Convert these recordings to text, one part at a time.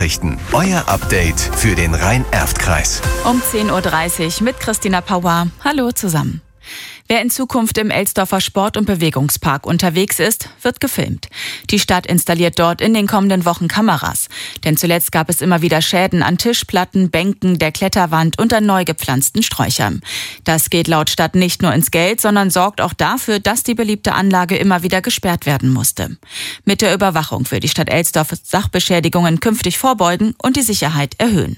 Nachrichten. Euer Update für den Rhein-Erft-Kreis. Um 10.30 Uhr mit Christina Pauer. Hallo zusammen. Wer in Zukunft im Elsdorfer Sport- und Bewegungspark unterwegs ist, wird gefilmt. Die Stadt installiert dort in den kommenden Wochen Kameras. Denn zuletzt gab es immer wieder Schäden an Tischplatten, Bänken, der Kletterwand und an neu gepflanzten Sträuchern. Das geht laut Stadt nicht nur ins Geld, sondern sorgt auch dafür, dass die beliebte Anlage immer wieder gesperrt werden musste. Mit der Überwachung will die Stadt Elsdorf Sachbeschädigungen künftig vorbeugen und die Sicherheit erhöhen.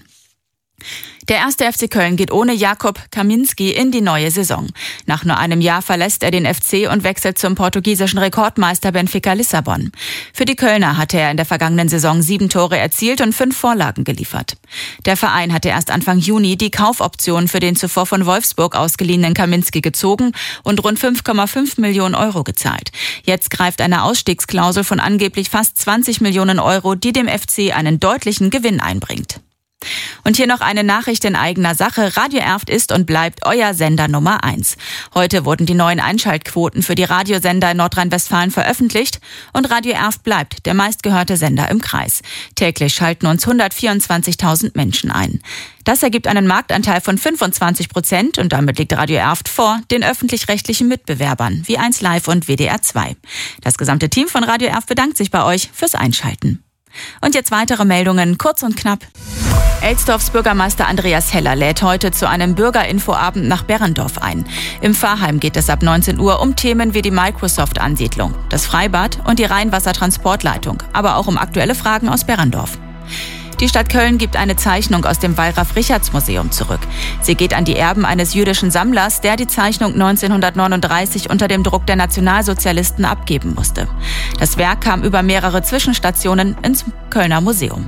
Der 1. FC Köln geht ohne Jakub Kaminski in die neue Saison. Nach nur einem Jahr verlässt er den FC und wechselt zum portugiesischen Rekordmeister Benfica Lissabon. Für die Kölner hatte er in der vergangenen Saison 7 Tore erzielt und 5 Vorlagen geliefert. Der Verein hatte erst Anfang Juni die Kaufoption für den zuvor von Wolfsburg ausgeliehenen Kaminski gezogen und rund 5,5 Millionen Euro gezahlt. Jetzt greift eine Ausstiegsklausel von angeblich fast 20 Millionen Euro, die dem FC einen deutlichen Gewinn einbringt. Und hier noch eine Nachricht in eigener Sache. Radio Erft ist und bleibt euer Sender Nummer 1. Heute wurden die neuen Einschaltquoten für die Radiosender in Nordrhein-Westfalen veröffentlicht und Radio Erft bleibt der meistgehörte Sender im Kreis. Täglich schalten uns 124.000 Menschen ein. Das ergibt einen Marktanteil von 25% und damit liegt Radio Erft vor den öffentlich-rechtlichen Mitbewerbern wie 1 Live und WDR 2. Das gesamte Team von Radio Erft bedankt sich bei euch fürs Einschalten. Und jetzt weitere Meldungen, kurz und knapp. Elsdorfs Bürgermeister Andreas Heller lädt heute zu einem Bürgerinfoabend nach Berrendorf ein. Im Pfarrheim geht es ab 19 Uhr um Themen wie die Microsoft-Ansiedlung, das Freibad und die Rheinwassertransportleitung, aber auch um aktuelle Fragen aus Berrendorf. Die Stadt Köln gibt eine Zeichnung aus dem Wallraf-Richartz-Museum zurück. Sie geht an die Erben eines jüdischen Sammlers, der die Zeichnung 1939 unter dem Druck der Nationalsozialisten abgeben musste. Das Werk kam über mehrere Zwischenstationen ins Kölner Museum.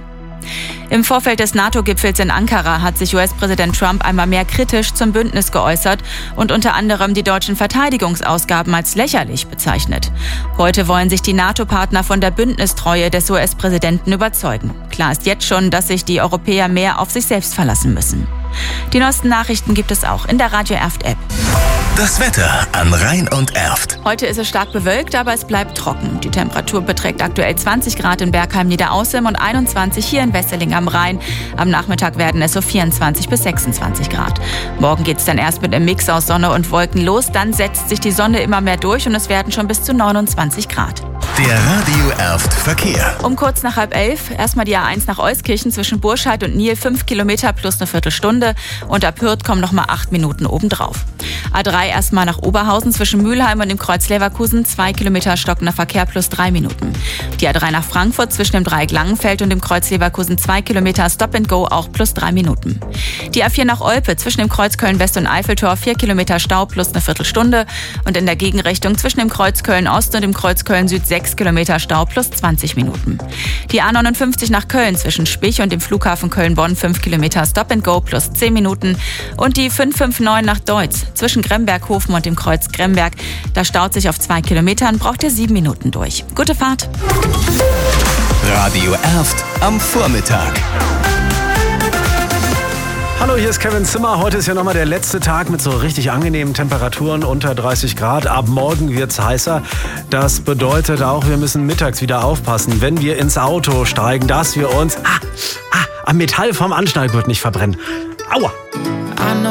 Im Vorfeld des NATO-Gipfels in Ankara hat sich US-Präsident Trump einmal mehr kritisch zum Bündnis geäußert und unter anderem die deutschen Verteidigungsausgaben als lächerlich bezeichnet. Heute wollen sich die NATO-Partner von der Bündnistreue des US-Präsidenten überzeugen. Klar ist jetzt schon, dass sich die Europäer mehr auf sich selbst verlassen müssen. Die neuesten Nachrichten gibt es auch in der Radio Erft-App. Das Wetter an Rhein und Erft. Heute ist es stark bewölkt, aber es bleibt trocken. Die Temperatur beträgt aktuell 20 Grad in Bergheim-Niederaußem und 21 hier in Wesseling am Rhein. Am Nachmittag werden es so 24 bis 26 Grad. Morgen geht es dann erst mit einem Mix aus Sonne und Wolken los. Dann setzt sich die Sonne immer mehr durch und es werden schon bis zu 29 Grad. Der Radio Erft Verkehr. Um kurz nach 10:30 erstmal die A1 nach Euskirchen zwischen Burscheid und Niel 5 Kilometer plus eine Viertelstunde und ab Hürth kommen nochmal 8 Minuten obendrauf. A3 erstmal nach Oberhausen zwischen Mülheim und dem Kreuz Leverkusen 2 Kilometer stockender Verkehr plus 3 Minuten. Die A3 nach Frankfurt zwischen dem Dreieck Langenfeld und dem Kreuz Leverkusen 2 Kilometer Stop and Go auch plus 3 Minuten. Die A4 nach Olpe zwischen dem Kreuz Köln-West und Eiffeltor 4 Kilometer Stau plus eine Viertelstunde und in der Gegenrichtung zwischen dem Kreuz Köln-Ost und dem Kreuz Köln-Süd 6 Kilometer Stau plus 20 Minuten. Die A59 nach Köln zwischen Spich und dem Flughafen Köln-Bonn 5 Kilometer Stop and Go plus 10 Minuten und die 559 nach Deutz zwischen Gremberghofen und dem Kreuz Gremberg. Da staut sich auf 2 Kilometern, braucht ihr 7 Minuten durch. Gute Fahrt! Radio Erft am Vormittag. Hallo, hier ist Kevin Zimmer. Heute ist ja nochmal der letzte Tag mit so richtig angenehmen Temperaturen unter 30 Grad. Ab morgen wird's heißer. Das bedeutet auch, wir müssen mittags wieder aufpassen, wenn wir ins Auto steigen, dass wir uns am Metall vom Anschnallgurt nicht verbrennen. Aua!